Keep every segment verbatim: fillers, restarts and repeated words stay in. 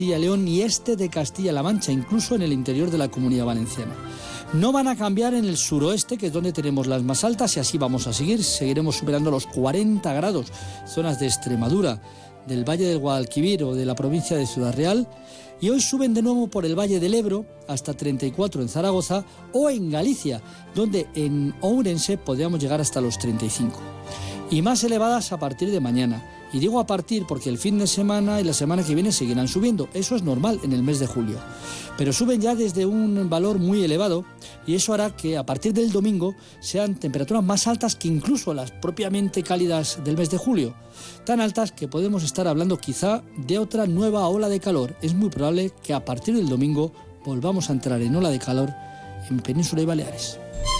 Castilla y León y este de Castilla-La Mancha, incluso en el interior de la Comunidad Valenciana. No van a cambiar en el suroeste, que es donde tenemos las más altas, y así vamos a seguir. Seguiremos superando los cuarenta grados, zonas de Extremadura, del Valle del Guadalquivir o de la provincia de Ciudad Real. Y hoy suben de nuevo por el Valle del Ebro hasta treinta y cuatro en Zaragoza o en Galicia, donde en Ourense podríamos llegar hasta los treinta y cinco. Y más elevadas a partir de mañana. Y digo a partir porque el fin de semana y la semana que viene seguirán subiendo. Eso es normal en el mes de julio. Pero suben ya desde un valor muy elevado y eso hará que a partir del domingo sean temperaturas más altas que incluso las propiamente cálidas del mes de julio. Tan altas que podemos estar hablando quizá de otra nueva ola de calor. Es muy probable que a partir del domingo volvamos a entrar en ola de calor en Península y Baleares.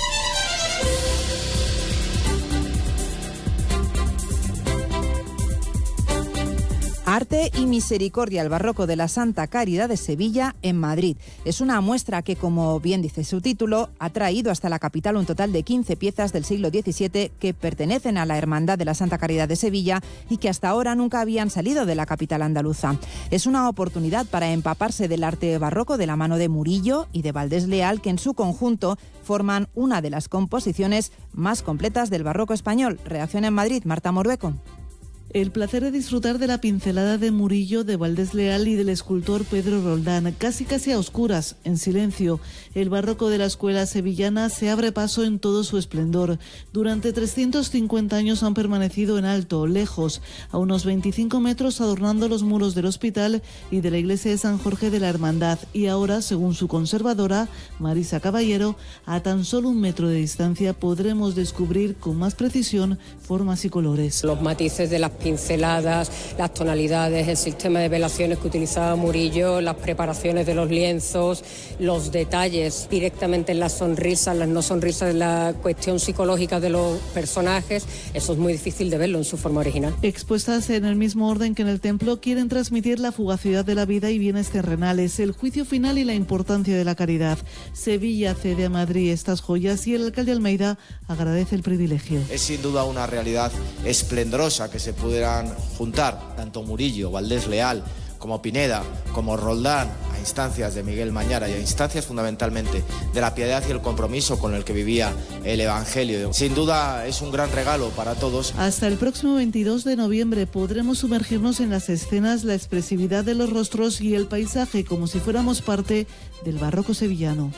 Arte y misericordia, el barroco de la Santa Caridad de Sevilla en Madrid. Es una muestra que, como bien dice su título, ha traído hasta la capital un total de quince piezas del siglo diecisiete que pertenecen a la Hermandad de la Santa Caridad de Sevilla y que hasta ahora nunca habían salido de la capital andaluza. Es una oportunidad para empaparse del arte barroco de la mano de Murillo y de Valdés Leal, que en su conjunto forman una de las composiciones más completas del barroco español. Reacción en Madrid, Marta Morbeco. El placer de disfrutar de la pincelada de Murillo, de Valdés Leal y del escultor Pedro Roldán, casi casi a oscuras, en silencio. El barroco de la escuela sevillana se abre paso en todo su esplendor. Durante trescientos cincuenta años han permanecido en alto, lejos, a unos veinticinco metros, adornando los muros del hospital y de la iglesia de San Jorge de la Hermandad. Y ahora, según su conservadora, Marisa Caballero, a tan solo un metro de distancia podremos descubrir con más precisión formas y colores. Los matices de las pinceladas, las tonalidades, el sistema de velaciones que utilizaba Murillo, las preparaciones de los lienzos, los detalles directamente en las sonrisas, las no sonrisas, la cuestión psicológica de los personajes, eso es muy difícil de verlo en su forma original. Expuestas en el mismo orden que en el templo, quieren transmitir la fugacidad de la vida y bienes terrenales, el juicio final y la importancia de la caridad. Sevilla cede a Madrid estas joyas y el alcalde Almeida agradece el privilegio. Es sin duda una realidad esplendorosa que se puede pudieran juntar tanto Murillo, Valdés Leal, como Pineda, como Roldán, a instancias de Miguel Mañara y a instancias fundamentalmente de la piedad y el compromiso con el que vivía el Evangelio. Sin duda es un gran regalo para todos. Hasta el próximo veintidós de noviembre podremos sumergirnos en las escenas, la expresividad de los rostros y el paisaje como si fuéramos parte del barroco sevillano.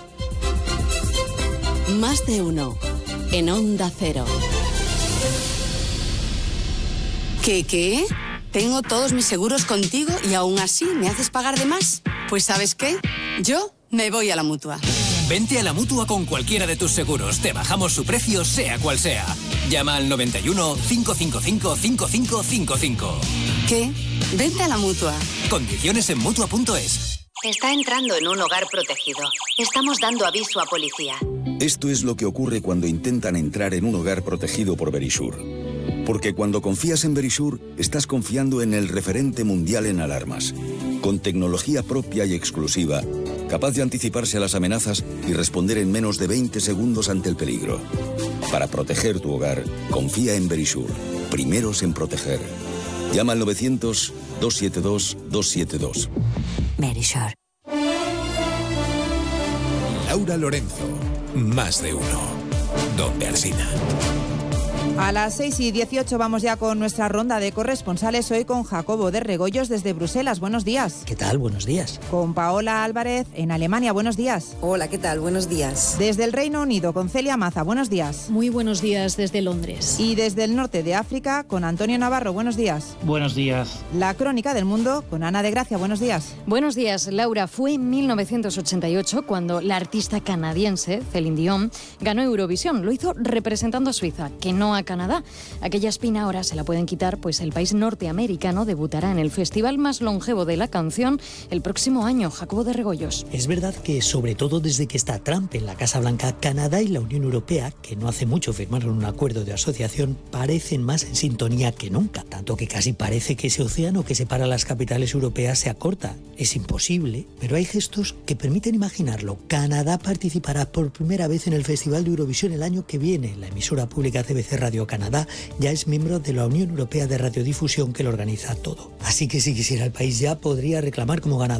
Más de uno en Onda Cero. ¿Qué, qué? Tengo todos mis seguros contigo y aún así me haces pagar de más. Pues ¿sabes qué? Yo me voy a la Mutua. Vente a la Mutua con cualquiera de tus seguros. Te bajamos su precio, sea cual sea. Llama al noventa y uno, cinco cinco cinco, cinco cinco cinco cinco. ¿Qué? Vente a la Mutua. Condiciones en Mutua punto es. Está entrando en un hogar protegido. Estamos dando aviso a policía. Esto es lo que ocurre cuando intentan entrar en un hogar protegido por Verisure. Porque cuando confías en Verisure, estás confiando en el referente mundial en alarmas, con tecnología propia y exclusiva, capaz de anticiparse a las amenazas y responder en menos de veinte segundos ante el peligro. Para proteger tu hogar, confía en Verisure, primeros en proteger. Llama al novecientos, dos siete dos, dos siete dos. Verisure. Laura Lorenzo, más de uno. Donde Alsina. A las seis y dieciocho vamos ya con nuestra ronda de corresponsales, hoy con Jacobo de Regoyos desde Bruselas. Buenos días. ¿Qué tal? Buenos días. Con Paola Álvarez en Alemania. Buenos días. Hola, ¿qué tal? Buenos días. Desde el Reino Unido con Celia Maza. Buenos días. Muy buenos días desde Londres. Y desde el norte de África con Antonio Navarro. Buenos días. Buenos días. La crónica del mundo con Ana de Gracia. Buenos días. Buenos días, Laura. Fue en mil novecientos ochenta y ocho cuando la artista canadiense Céline Dion ganó Eurovisión. Lo hizo representando a Suiza, que no a Canadá. Aquella espina ahora se la pueden quitar, pues el país norteamericano debutará en el festival más longevo de la canción el próximo año. Jacobo de Regoyos. Es verdad que, sobre todo desde que está Trump en la Casa Blanca, Canadá y la Unión Europea, que no hace mucho firmaron un acuerdo de asociación, parecen más en sintonía que nunca. Tanto que casi parece que ese océano que separa las capitales europeas se acorta. Es imposible, pero hay gestos que permiten imaginarlo. Canadá participará por primera vez en el Festival de Eurovisión el año que viene. La emisora pública C B C Radio Canadá ya es miembro de la Unión Europea de Radiodifusión, que lo organiza todo. Así que si quisiera el país ya podría reclamar como ganador